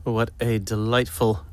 What a delightful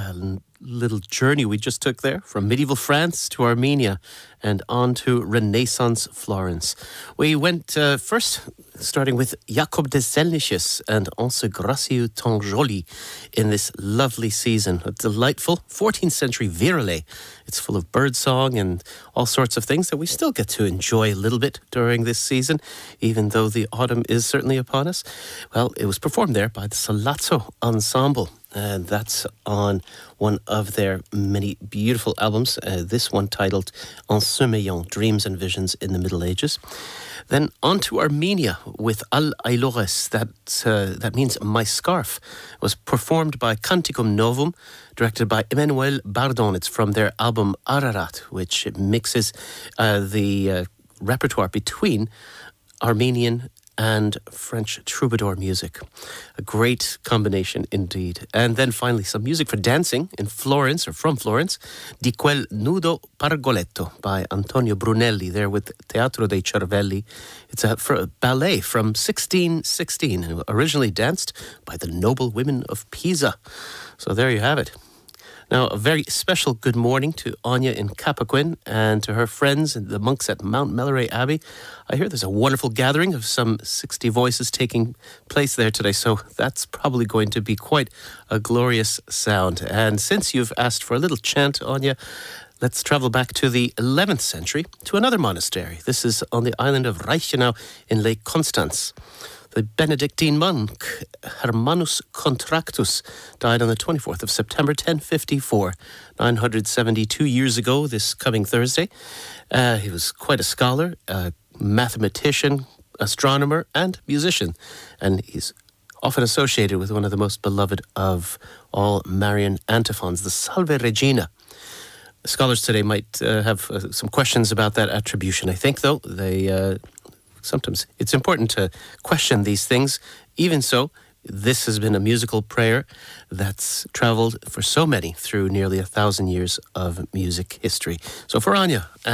little journey we just took there from medieval France to Armenia and on to Renaissance Florence. We went first starting with Jacob de Zelnicius and Anse Gracieux Tanjoli in this lovely season. A delightful 14th century virelai. It's full of birdsong and all sorts of things that we still get to enjoy a little bit during this season, even though the autumn is certainly upon us. Well, it was performed there by the Sollazzo Ensemble. And that's on one of their many beautiful albums. This one titled En Sommeillant, Dreams and Visions in the Middle Ages. Then on to Armenia with Al Ailores, that means My Scarf. It was performed by Canticum Novum, directed by Emmanuel Bardon. It's from their album Ararat, which mixes the repertoire between Armenian and French troubadour music. A great combination indeed. And then finally some music for dancing in Florence, or from Florence, Di quel nudo pargoletto by Antonio Brunelli, there with Teatro dei Cervelli. It's a ballet from 1616, and originally danced by the noble women of Pisa. So there you have it. Now, a very special good morning to Anya in Cappoquin and to her friends and the monks at Mount Melleray Abbey. I hear there's a wonderful gathering of some 60 voices taking place there today, so that's probably going to be quite a glorious sound. And since you've asked for a little chant, Anya, let's travel back to the 11th century to another monastery. This is on the island of Reichenau in Lake Constance. The Benedictine monk Hermanus Contractus died on the 24th of September 1054, 972 years ago this coming Thursday. He was quite a scholar, a mathematician, astronomer, and musician, and he's often associated with one of the most beloved of all Marian antiphons, the Salve Regina. Scholars today might have some questions about that attribution. I think, though, sometimes it's important to question these things. Even so, this has been a musical prayer that's traveled for so many through nearly 1,000 years of music history. So for Anya